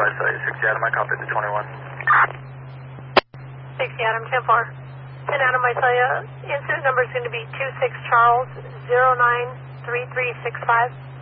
Visalia, 60 Adam, I copy the 21. 60 Adam, 10-4. 10 Adam, Visalia, incident number is going to be 26 Charles 093365.